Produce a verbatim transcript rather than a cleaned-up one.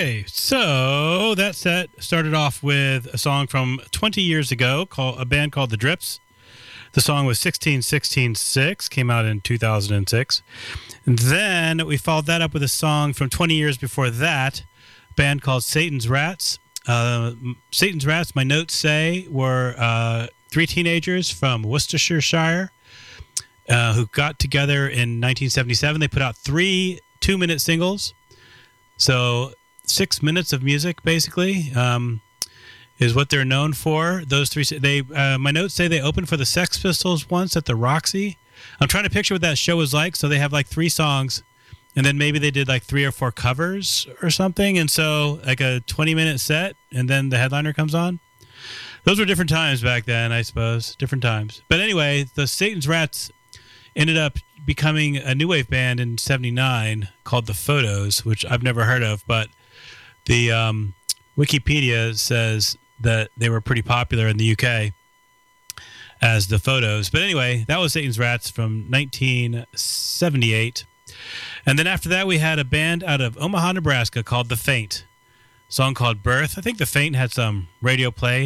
Okay, so that set started off with a song from twenty years ago, called a band called The Drips. The song was sixteen sixteen six, came out in two thousand six. And then we followed that up with a song from twenty years before that, a band called Satan's Rats. Uh, Satan's Rats, my notes say, were uh, three teenagers from Worcestershire uh, who got together in nineteen seventy-seven. They put out three two-minute singles. So six minutes of music, basically, um, is what they're known for. Those three, they uh, my notes say they opened for the Sex Pistols once at the Roxy. I'm trying to picture what that show was like. So they have like three songs, and then maybe they did like three or four covers or something. And so like a twenty-minute set, and then the headliner comes on. Those were different times back then, I suppose. Different times. But anyway, the Satan's Rats ended up becoming a new wave band in seventy-nine called The Photos, which I've never heard of, but the um, Wikipedia says that they were pretty popular in the U K as The Photos. But anyway, that was Satan's Rats from nineteen seventy-eight. And then after that, we had a band out of Omaha, Nebraska called The Faint. A song called Birth. I think The Faint had some radio play